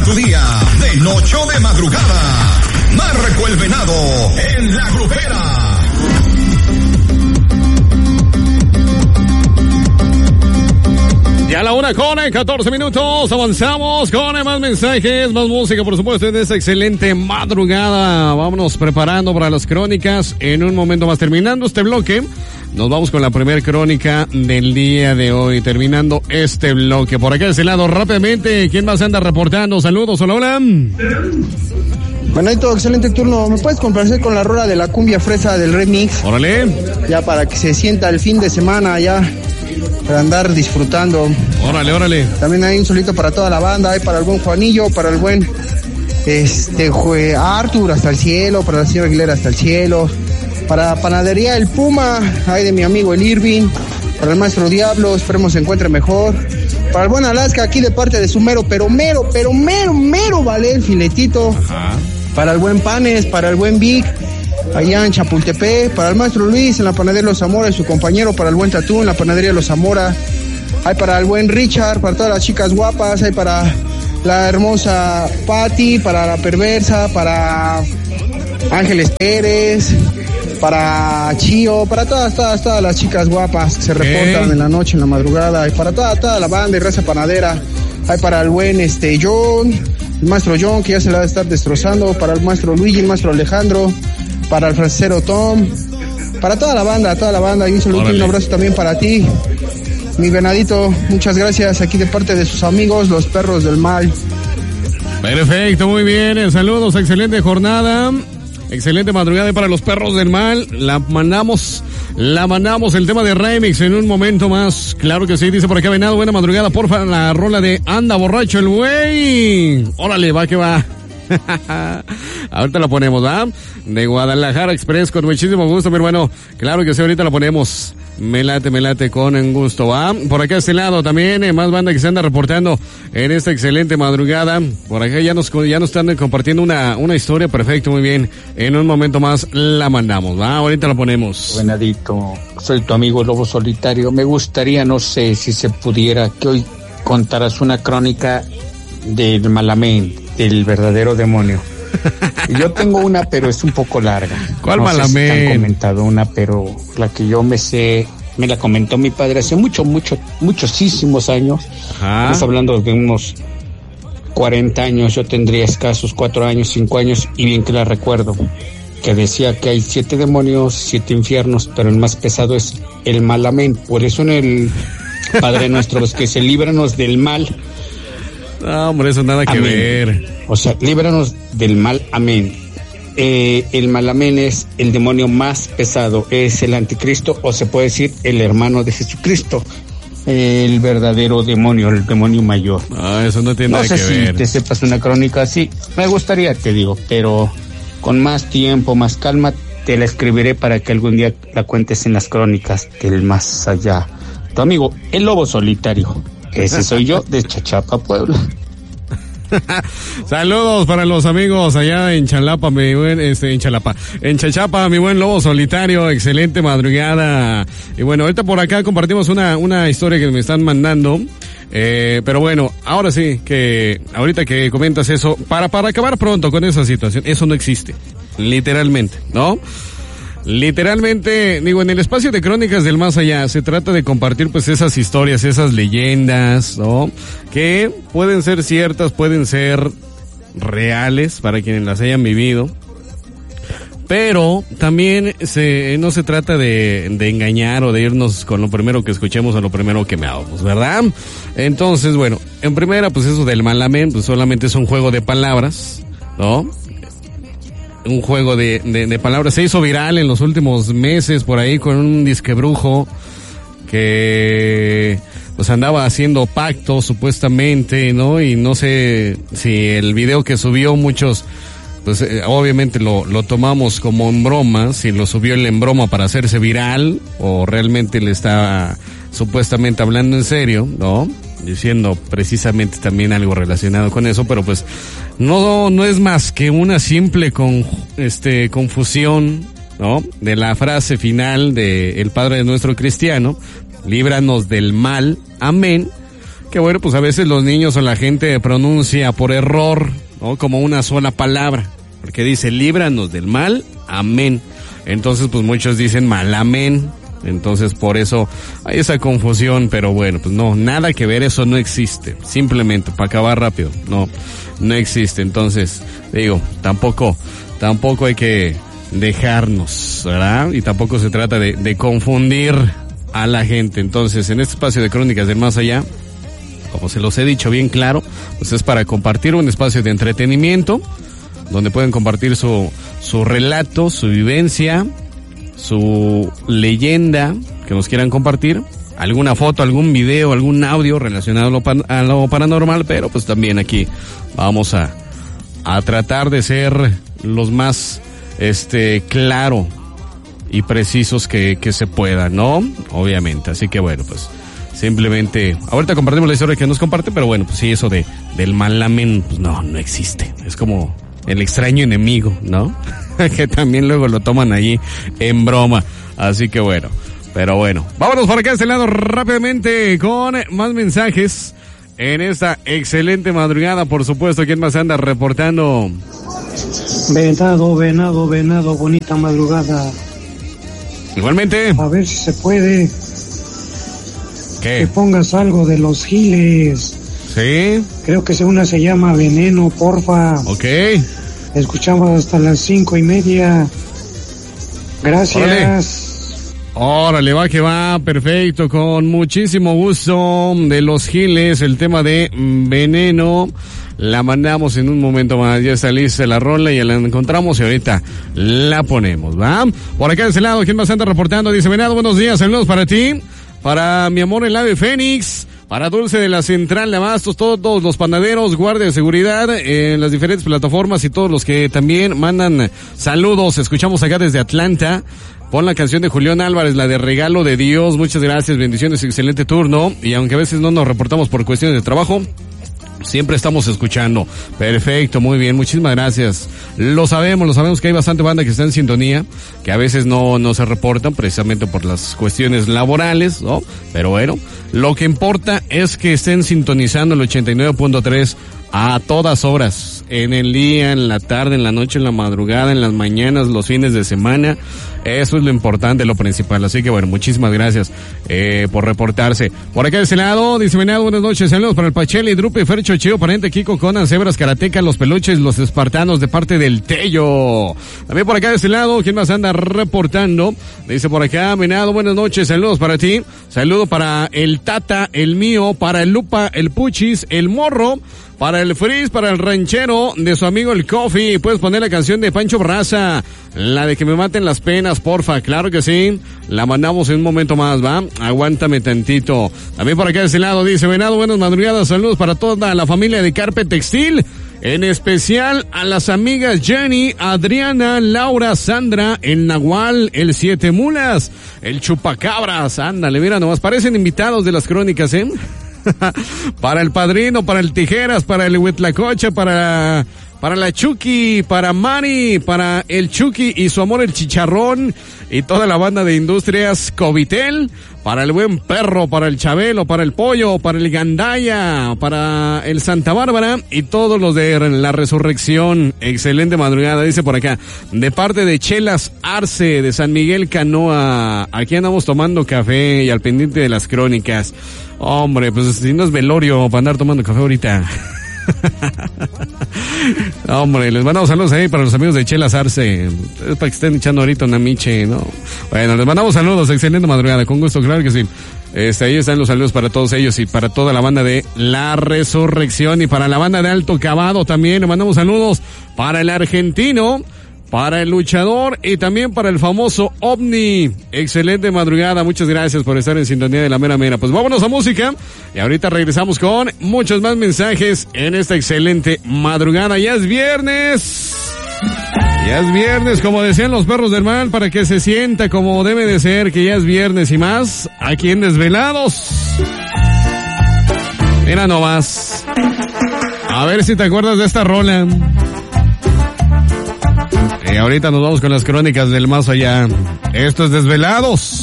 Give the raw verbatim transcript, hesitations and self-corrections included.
tu día, de noche o de madrugada. Marco el Venado en La Grupera. Ya a la una con catorce minutos, avanzamos con más mensajes, más música, por supuesto, en esta excelente madrugada. Vámonos preparando para las crónicas. En un momento más, terminando este bloque, nos vamos con la primera crónica del día de hoy. Terminando este bloque. Por acá de ese lado, rápidamente, ¿quién más anda reportando? Saludos, hola, hola. Manito, excelente turno. ¿Me puedes complacer con la rola de la cumbia fresa del remix? Órale. Ya para que se sienta el fin de semana, ya para andar disfrutando. Órale, órale. También hay un solito para toda la banda, hay para el buen Juanillo, para el buen este jue, Arthur hasta el cielo, para la señora Aguilera hasta el cielo, para Panadería El Puma, hay de mi amigo el Irving, para el maestro Diablo, esperemos se encuentre mejor. Para el buen Alaska, aquí de parte de su mero, pero mero, pero mero, mero, vale, el filetito. Ajá. Para el buen Panes, para el buen Vic, allá en Chapultepec, para el maestro Luis en la panadería Los Zamora y su compañero, para el buen Tatú en la panadería Los Zamora, hay para el buen Richard, para todas las chicas guapas, hay para la hermosa Patti, para la perversa, para Ángeles Pérez, para Chío, para todas, todas, todas las chicas guapas que se reportan okay. en la noche, en la madrugada, y para toda, toda la banda y raza panadera, hay para el buen este John, el maestro John que ya se la va a estar destrozando, para el maestro Luigi, el maestro Alejandro, para el francero Tom, para toda la banda, toda la banda, y un saludo y un abrazo también para ti, mi venadito, muchas gracias, aquí de parte de sus amigos, los perros del mal. Perfecto, muy bien, saludos, excelente jornada, excelente madrugada para los perros del mal, la mandamos, la mandamos el tema de remix en un momento más, claro que sí, dice por acá Venado, buena madrugada, porfa, la rola de Anda Borracho el Güey, órale, va que va. Ahorita la ponemos, ¿va? De Guadalajara Express, con muchísimo gusto, mi hermano. Claro que sí, ahorita la ponemos. Me late, me late con gusto, ¿va? Por acá a este lado también, eh, más banda que se anda reportando en esta excelente madrugada. Por acá ya nos, ya nos están compartiendo una, una historia, perfecto, muy bien. En un momento más la mandamos, ¿va? Ahorita la ponemos. Venadito, soy tu amigo Lobo Solitario. Me gustaría, no sé si se pudiera, que hoy contaras una crónica del Malamén, del verdadero demonio. Yo tengo una, pero es un poco larga. ¿Cuál no Malamén? Sé si te han comentado una, pero la que yo me sé, me la comentó mi padre hace mucho, mucho, muchísimos años. Ajá. Estamos hablando de unos cuarenta años, yo tendría escasos cuatro años, cinco años, y bien que la recuerdo, que decía que hay siete demonios, siete infiernos, pero el más pesado es el Malamén. Por eso en el Padre Nuestro, los que se líbranos del mal. No, hombre, eso nada que amén. ver. O sea, líbranos del mal, amén. Eh, el Malamén es el demonio más pesado, es el anticristo, o se puede decir el hermano de Jesucristo, el verdadero demonio, el demonio mayor. Ah, eso no tiene no nada que sé ver. Si te sepas una crónica así, me gustaría, te digo, pero con más tiempo, más calma, te la escribiré para que algún día la cuentes en las crónicas del más allá. Tu amigo, el Lobo Solitario. Ese soy yo, de Chachapa, Puebla. Saludos para los amigos allá en Chalapa, mi buen, este, en Chalapa, en Chachapa, mi buen Lobo Solitario, excelente madrugada. Y bueno, ahorita por acá compartimos una, una historia que me están mandando. Eh, pero bueno, ahora sí, que ahorita que comentas eso, para, para acabar pronto con esa situación, eso no existe, literalmente, ¿no? Literalmente, digo, en el espacio de Crónicas del Más Allá se trata de compartir pues esas historias, esas leyendas, ¿no? Que pueden ser ciertas, pueden ser reales para quienes las hayan vivido. Pero también se, no se trata de, de engañar o de irnos con lo primero que escuchemos o lo primero que veamos, ¿verdad? Entonces, bueno, en primera, pues eso del Malamén, pues solamente es un juego de palabras, ¿no? Un juego de, de, de palabras. Se hizo viral en los últimos meses por ahí con un disque brujo que pues andaba haciendo pactos supuestamente, ¿no? Y no sé si el video que subió muchos, pues eh, obviamente lo, lo tomamos como en broma, si lo subió él en broma para hacerse viral o realmente le está supuestamente hablando en serio, ¿no? Diciendo precisamente también algo relacionado con eso, pero pues no no es más que una simple con este confusión, ¿no? De la frase final de el Padre Nuestro cristiano, líbranos del mal, amén, que bueno, pues a veces los niños o la gente pronuncia por error, ¿no? Como una sola palabra, porque dice, líbranos del mal, amén. Entonces, pues muchos dicen mal, amén. Entonces, por eso hay esa confusión, pero bueno, pues no, nada que ver, eso no existe. Simplemente, para acabar rápido, no, no existe. Entonces, digo, tampoco, tampoco hay que dejarnos, ¿verdad? Y tampoco se trata de, de confundir a la gente. Entonces, en este espacio de Crónicas del Más Allá, como se los he dicho bien claro, pues es para compartir un espacio de entretenimiento, donde pueden compartir su, su relato, su vivencia, su leyenda que nos quieran compartir, alguna foto, algún video, algún audio relacionado a lo, pan, a lo paranormal, pero pues también aquí vamos a, a tratar de ser los más este claro y precisos que, que se pueda, ¿no? Obviamente, así que bueno, pues simplemente, ahorita compartimos la historia que nos comparte, pero bueno, pues sí, eso de del mal amén, pues no, no existe, es como el extraño enemigo, ¿no? Que también luego lo toman allí en broma. Así que bueno, pero bueno. Vámonos por acá de este lado rápidamente con más mensajes en esta excelente madrugada. Por supuesto, ¿quién más anda reportando? Venado, venado, venado, bonita madrugada. Igualmente. A ver si se puede. ¿Qué? Que pongas algo de los Giles. Sí. Creo que una se llama Veneno, porfa. Ok. Escuchamos hasta las cinco y media. Gracias. Órale. Órale, va que va, perfecto, con muchísimo gusto. De los Giles, el tema de Veneno, la mandamos en un momento más. Ya está lista la rola, ya la encontramos y ahorita la ponemos, ¿va? Por acá de ese lado, ¿quién más anda reportando? Dice, Venado, buenos días, saludos para ti, para mi amor el ave Fénix, para Dulce de la Central de Abastos, todos, todos los panaderos, guardia de seguridad en las diferentes plataformas y todos los que también mandan saludos. Escuchamos acá desde Atlanta. Pon la canción de Julián Álvarez, la de Regalo de Dios. Muchas gracias, bendiciones, excelente turno. Y aunque a veces no nos reportamos por cuestiones de trabajo, siempre estamos escuchando. Perfecto, muy bien, muchísimas gracias. Lo sabemos, lo sabemos que hay bastante banda que está en sintonía, que a veces no, no se reportan precisamente por las cuestiones laborales, ¿no? Pero bueno, lo que importa es que estén sintonizando el ochenta y nueve punto tres a todas horas, en el día, en la tarde, en la noche, en la madrugada, en las mañanas, los fines de semana. Eso es lo importante, lo principal. Así que bueno, muchísimas gracias eh, por reportarse. Por acá de ese lado, dice Venado, buenas noches, saludos para el Pacheli, Drupi, Fercho, Chío, Parente, Kiko, Conan, Cebras, Karateca, los Peluches, los Espartanos, de parte del Tello. También por acá de ese lado, ¿quién más anda reportando? Dice por acá, Venado, buenas noches, saludos para ti. Saludo para el Tata, el mío, para el Lupa, el Puchis, el Morro, para el Frizz, para el ranchero de su amigo el Coffee. Puedes poner la canción de Pancho Barraza, la de que me maten las penas, porfa. Claro que sí, la mandamos en un momento más, ¿va? Aguántame tantito. También por acá de ese lado dice Venado, buenas madrugadas, saludos para toda la familia de Carpe Textil, en especial a las amigas Jenny, Adriana, Laura, Sandra, el Nahual, el Siete Mulas, el Chupacabras. Ándale, mira, nomás parecen invitados de las crónicas, ¿eh? Para el Padrino, para el Tijeras, para el Huitlacoche, para, para la Chucky, para Mari, para el Chucky y su amor el Chicharrón y toda la banda de Industrias Covitel, para el Buen Perro, para el Chabelo, para el Pollo, para el Gandaya, para el Santa Bárbara y todos los de la Resurrección. Excelente madrugada, dice por acá, de parte de Chelas Arce, de San Miguel Canoa. Aquí andamos tomando café y al pendiente de las crónicas. Hombre, pues si no es velorio para andar tomando café ahorita. Hombre, les mandamos saludos ahí para los amigos de Chelas Arce. Es para que estén echando ahorita una miche, ¿no? Bueno, les mandamos saludos, excelente madrugada, con gusto, claro que sí. Este, ahí están los saludos para todos ellos y para toda la banda de La Resurrección y para la banda de Alto Cavado también. Le mandamos saludos para el argentino, para el luchador y también para el famoso OVNI. Excelente madrugada, muchas gracias por estar en sintonía de la mera mera. Pues vámonos a música y ahorita regresamos con muchos más mensajes en esta excelente madrugada. Ya es viernes, ya es viernes, como decían los perros del mal, para que se sienta como debe de ser, que ya es viernes y más, aquí en Desvelados. Mira nomás, a ver si te acuerdas de esta rola. Y ahorita nos vamos con las crónicas del más allá. Esto es Desvelados.